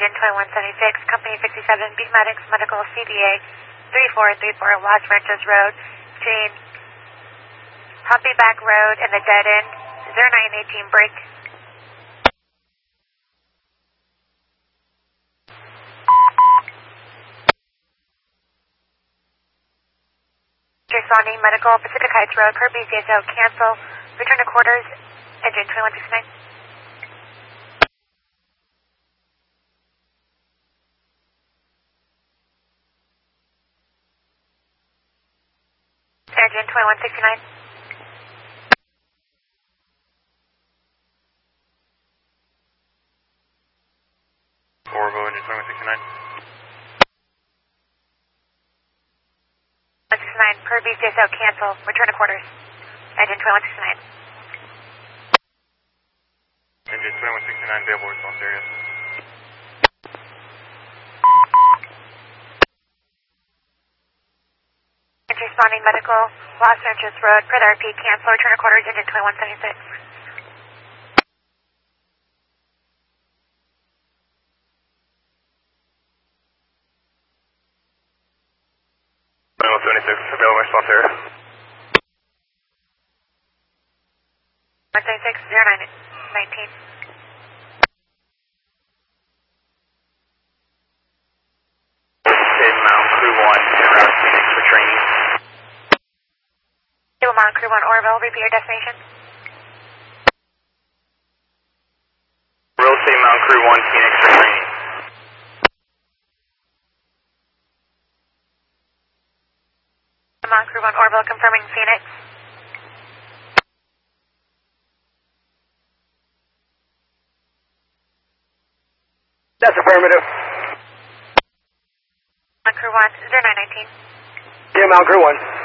Engine 2176, Company 67, Beef Medics, Medical, CBA, 3434 Los Ranchos Road, between Pompey Back Road and the dead end, 0918 break. Responding Medical, Pacific Heights Road, per BCSO, cancel, return to quarters, Engine 2169. Engine 2169. Orville, Engine 2169. 169, per BCSO, cancel, return to quarters, Engine 2169. Engine 2169, available response area. Responding Medical, Los Ranchos Road, per the RP, cancel, return to quarters, Engine 2176. Available response area. 176, 0919. Mountain Crew 1, around Phoenix for training. Mountain Crew 1, Orville, repeat your destination. Real estate Mountain Crew 1, Phoenix for training. Mountain Crew 1, Orville, confirming Phoenix. That's affirmative. Mountain Crew 1, 0919. Yeah, Mountain Crew 1.